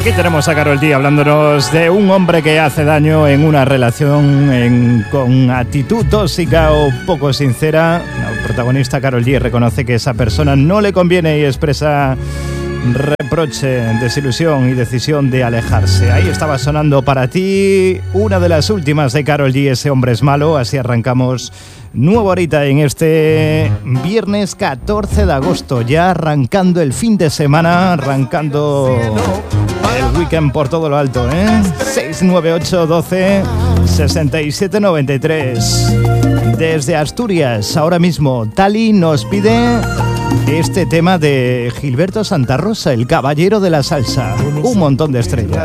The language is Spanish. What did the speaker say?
Aquí tenemos a Karol G hablándonos de un hombre que hace daño en una relación con actitud tóxica o poco sincera. La protagonista Karol G reconoce que esa persona no le conviene y expresa reproche, desilusión y decisión de alejarse. Ahí estaba sonando para ti una de las últimas de Karol G, Ese hombre es malo. Así arrancamos nuevo ahorita en este viernes 14 de agosto, ya arrancando el fin de semana, arrancando el weekend por todo lo alto, 698 12 67 93. Desde Asturias, ahora mismo Tali nos pide este tema de Gilberto Santa Rosa, el caballero de la salsa. Un montón de estrellas.